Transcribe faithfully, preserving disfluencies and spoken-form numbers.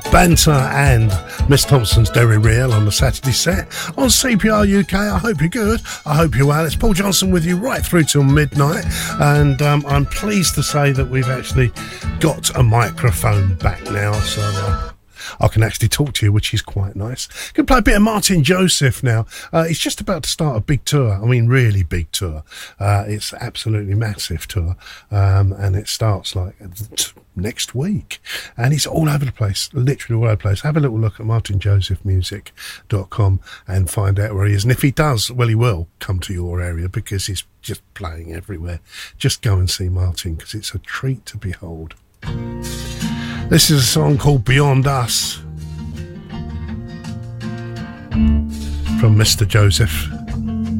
Banter and Miss Thompson's Derry Real on the Saturday set on C P R U K. I hope you're good. I hope you're well. It's Paul Johnson with you right through till midnight, and um, I'm pleased to say that we've actually got a microphone back now, so uh, I can actually talk to you, which is quite nice. Going to play a bit of Martin Joseph now. Uh, he's just about to start a big tour. I mean, really big tour. Uh, it's absolutely massive tour, um, and it starts like t- next week. And he's all over the place, literally all over the place. Have a little look at martin joseph music dot com and find out where he is. And if he does, well, he will come to your area because he's just playing everywhere. Just go and see Martin because it's a treat to behold. This is a song called Beyond Us from Mister Joseph.